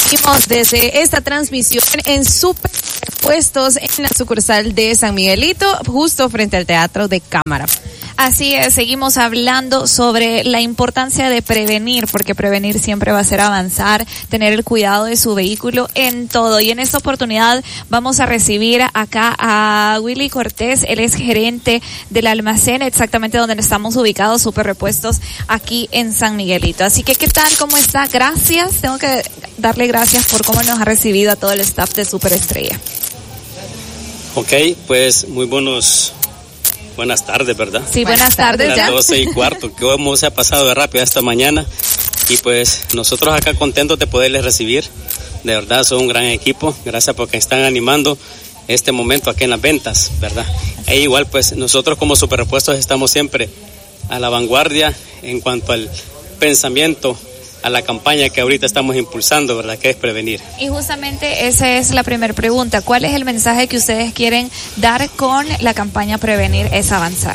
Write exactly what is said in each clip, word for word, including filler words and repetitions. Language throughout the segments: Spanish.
Seguimos desde esta transmisión en Super Puestos en la sucursal de San Miguelito, justo frente al Teatro de Cámara. Así es, seguimos hablando sobre la importancia de prevenir, porque prevenir siempre va a ser avanzar, tener el cuidado de su vehículo en todo. Y en esta oportunidad vamos a recibir acá a Willy Cortés, él es gerente del almacén, exactamente donde estamos ubicados, Super Repuestos, aquí en San Miguelito. Así que, ¿qué tal? ¿Cómo está? Gracias, tengo que darle gracias por cómo nos ha recibido a todo el staff de Super Estrella. Ok, pues muy buenos... Buenas tardes, ¿verdad? Sí, buenas tardes. Las doce y cuarto, que cómo se ha pasado de rápido esta mañana. Y pues nosotros acá contentos de poderles recibir. De verdad, son un gran equipo. Gracias porque están animando este momento aquí en las ventas, ¿verdad? E igual, pues nosotros como Super Repuestos estamos siempre a la vanguardia en cuanto al pensamiento, a la campaña que ahorita estamos impulsando, ¿verdad? Que es prevenir. Y justamente esa es la primera pregunta. ¿Cuál es el mensaje que ustedes quieren dar con la campaña Prevenir es Avanzar?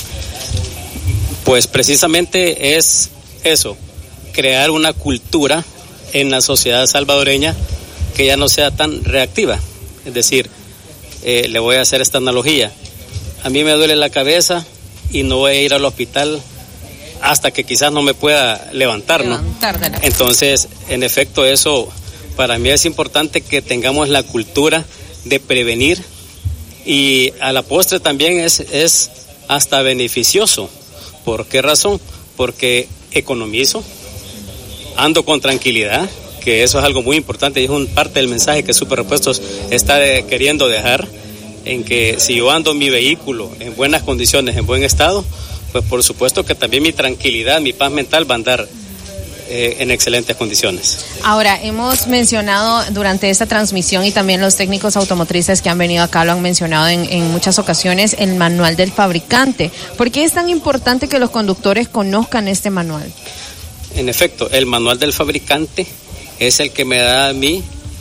Pues precisamente es eso, crear una cultura en la sociedad salvadoreña que ya no sea tan reactiva. Es decir, eh, le voy a hacer esta analogía. A mí me duele la cabeza y no voy a ir al hospital hasta que quizás no me pueda levantar, ¿no? Entonces, en efecto, eso para mí es importante que tengamos la cultura de prevenir y a la postre también es, es hasta beneficioso. ¿Por qué razón? Porque economizo, ando con tranquilidad, que eso es algo muy importante y es un parte del mensaje que Super Repuestos está de, queriendo dejar, en que si yo ando mi vehículo en buenas condiciones, en buen estado, pues por supuesto que también mi tranquilidad, mi paz mental va a andar eh, en excelentes condiciones. Ahora, hemos mencionado durante esta transmisión y también los técnicos automotrices que han venido acá lo han mencionado en, en muchas ocasiones, el manual del fabricante. ¿Por qué es tan importante que los conductores conozcan este manual? En efecto, el manual del fabricante es el que me da a mí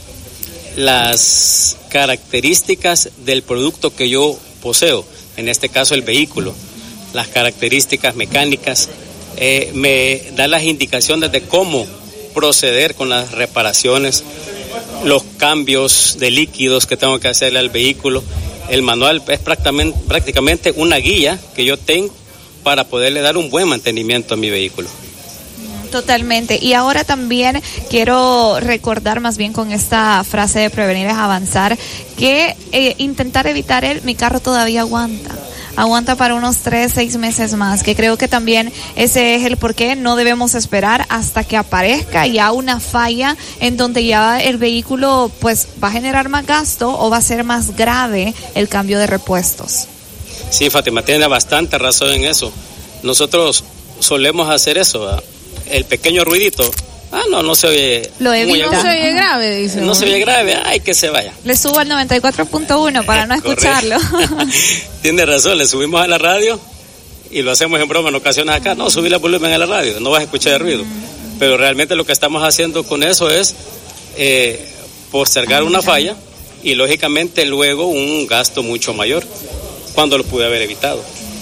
las características del producto que yo poseo, en este caso el vehículo. Las características mecánicas, eh, me da las indicaciones de cómo proceder con las reparaciones, los cambios de líquidos que tengo que hacerle al vehículo. El manual es prácticamente, prácticamente una guía que yo tengo para poderle dar un buen mantenimiento a mi vehículo. Totalmente. Y ahora también quiero recordar, más bien con esta frase de prevenir es avanzar, que eh, intentar evitar el mi carro todavía aguanta. Aguanta para unos tres, seis meses más, que creo que también ese es el por qué no debemos esperar hasta que aparezca ya una falla en donde ya el vehículo pues va a generar más gasto o va a ser más grave el cambio de repuestos. Sí, Fátima, tiene bastante razón en eso. Nosotros solemos hacer eso, ¿verdad? El pequeño ruidito. Ah, no, no se oye. Lo evita. No se oye grave, dice. No se oye grave, ay, que se vaya. Le subo al noventa y cuatro punto uno para no escucharlo. Tiene razón, le subimos a la radio y lo hacemos en broma en ocasiones acá. No, subir el volumen a la radio, no vas a escuchar el ruido. Pero realmente lo que estamos haciendo con eso es eh, postergar una falla y lógicamente luego un gasto mucho mayor cuando lo pude haber evitado.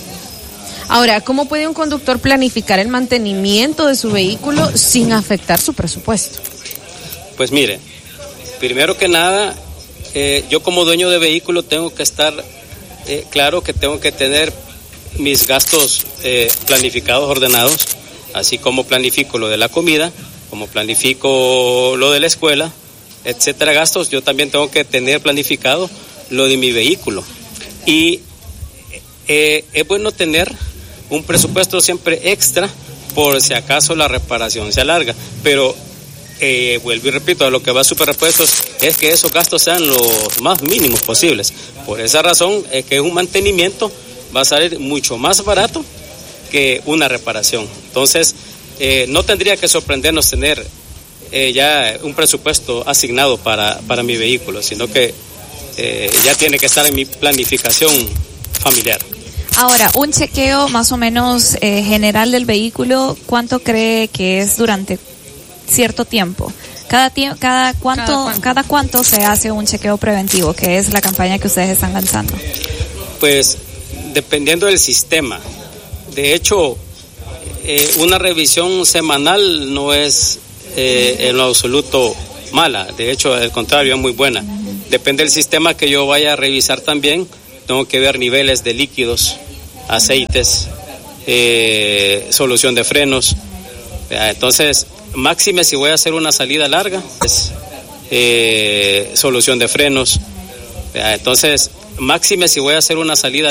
Ahora, ¿cómo puede un conductor planificar el mantenimiento de su vehículo sin afectar su presupuesto? Pues mire, primero que nada, eh, yo como dueño de vehículo tengo que estar eh, claro que tengo que tener mis gastos eh, planificados, ordenados, así como planifico lo de la comida, como planifico lo de la escuela, etcétera, gastos, yo también tengo que tener planificado lo de mi vehículo. Y eh, es bueno tener un presupuesto siempre extra por si acaso la reparación se alarga, pero eh, vuelvo y repito, a lo que va a Super Repuestos es que esos gastos sean los más mínimos posibles. Por esa razón es que un mantenimiento va a salir mucho más barato que una reparación. Entonces eh, no tendría que sorprendernos tener eh, ya un presupuesto asignado para, para mi vehículo, sino que eh, ya tiene que estar en mi planificación familiar. Ahora, un chequeo más o menos eh, general del vehículo, ¿cuánto cree que es durante cierto tiempo? Cada tiempo, cada cuánto, cada cuánto, cada cuánto se hace un chequeo preventivo, que es la campaña que ustedes están lanzando. Pues dependiendo del sistema. De hecho, eh, una revisión semanal no es eh, en lo absoluto mala, de hecho, al contrario, es muy buena. Depende del sistema que yo vaya a revisar también, tengo que ver niveles de líquidos, aceites, eh, solución de frenos. Entonces, máxime si voy a hacer una salida larga, es eh, solución de frenos. Entonces, máxime si voy a hacer una salida larga.